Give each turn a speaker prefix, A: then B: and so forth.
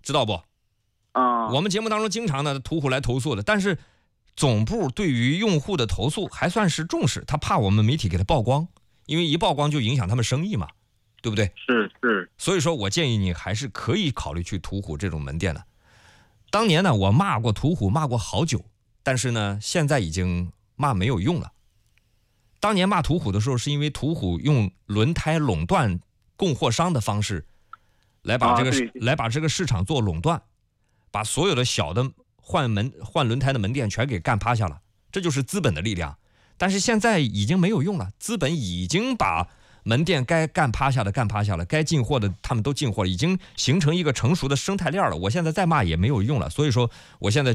A: 知道不？我们节目当中经常的途虎来投诉的，但是总部对于用户的投诉还算是重视，他怕我们媒体给他曝光，因为一曝光就影响他们生意嘛，对不对？
B: 是。
A: 所以说我建议你还是可以考虑去途虎这种门店的。当年呢，我骂过途虎，骂过好久，但是呢，现在已经骂没有用了。当年骂途虎的时候，是因为途虎用轮胎垄断供货商的方式，来把这个市场做垄断，把所有的小的换轮胎的门店全给干趴下了，这就是资本的力量。但是现在已经没有用了，资本已经把门店该干趴下的干趴下了，该进货的他们都进货了，已经形成一个成熟的生态链了。我现在再骂也没有用了，所以说我现在